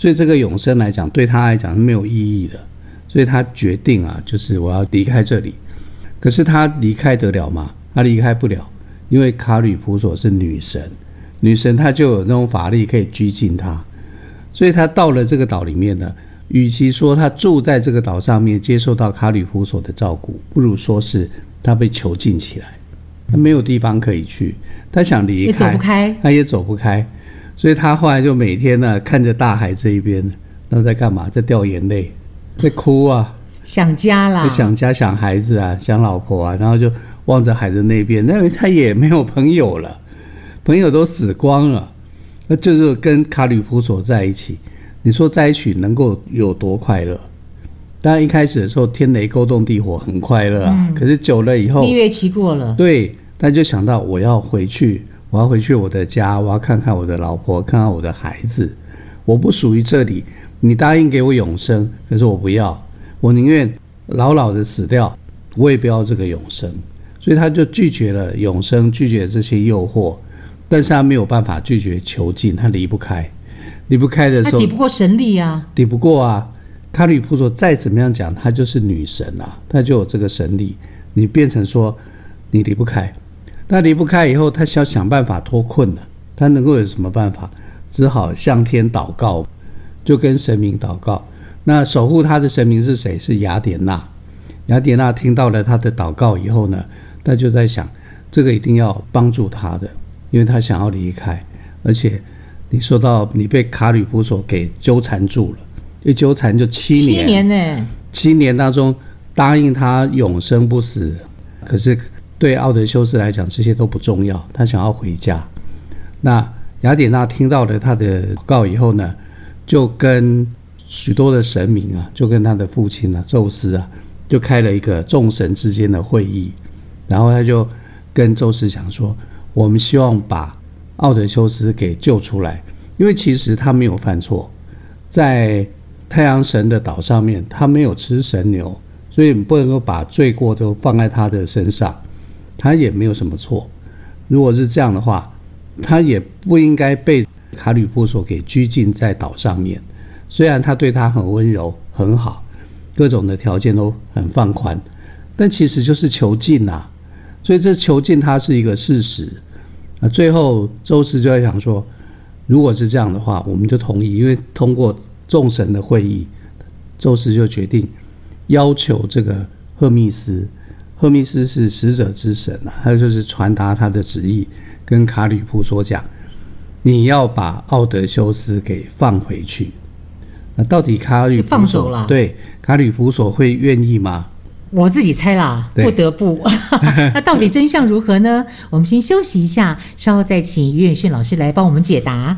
所以这个永生来讲，对他来讲是没有意义的。所以他决定啊，就是我要离开这里。可是他离开得了吗？他离开不了，因为卡吕普索是女神，女神她就有那种法力可以拘禁他。所以他到了这个岛里面呢，与其说他住在这个岛上面接受到卡吕普索的照顾，不如说是他被囚禁起来，他没有地方可以去，他想离开也走不开， 他也走不开。所以他后来就每天呢看着大海这一边，那在干嘛？在掉眼泪，在哭啊， 想家啦， 想家想孩子啊，想老婆啊，然后就望着海的那边，那他也没有朋友了，朋友都死光了，那就是跟卡吕普索在一起。你说在一起能够有多快乐？当然一开始的时候天雷勾动地火很快乐啊，可是久了以后， 蜜月期过了， 对，他就想到我要回去我的家，我要看看我的老婆，看看我的孩子，我不属于这里。你答应给我永生，可是我不要，我宁愿老老的死掉，我也不要这个永生。所以他就拒绝了永生，拒绝这些诱惑，但是他没有办法拒绝囚禁，他离不开的时候， 他抵不过神力啊， 抵不过啊。卡吕普索再怎么样讲，他就是女神啊，他就有这个神力。你变成说你离不开，那离不开以后，他想办法脱困了。他能够有什么办法？只好向天祷告，就跟神明祷告。那守护他的神明是谁？是雅典娜。雅典娜听到了他的祷告以后呢，他就在想，这个一定要帮助他的，因为他想要离开。而且你说到你被卡吕普索给纠缠住了，一纠缠就7年。 7年呢 ？7年当中答应他永生不死，可是对奥德修斯来讲这些都不重要，他想要回家。那雅典娜听到了他的祷告以后呢，就跟许多的神明啊，就跟他的父亲啊宙斯啊，就开了一个众神之间的会议。然后他就跟宙斯讲说，我们希望把奥德修斯给救出来，因为其实他没有犯错，在太阳神的岛上面他没有吃神牛，所以你不能够把罪过都放在他的身上，他也没有什么错。如果是这样的话，他也不应该被卡吕普索给拘禁在岛上面。虽然他对他很温柔很好，各种的条件都很放宽，但其实就是囚禁啊。所以这囚禁他是一个事实。最后宙斯就在想说，如果是这样的话，我们就同意，因为通过众神的会议，宙斯就决定要求这个赫密斯是使者之神啊，他就是传达他的旨意，跟卡吕普索讲，你要把奥德修斯给放回去。那到底卡吕普索放走了？ 对，卡吕普索会愿意吗？ 我自己猜啦，不得不。那到底真相如何呢？我们先休息一下，稍后再请于远逊老师来帮我们解答。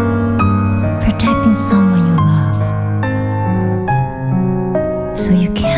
So you can't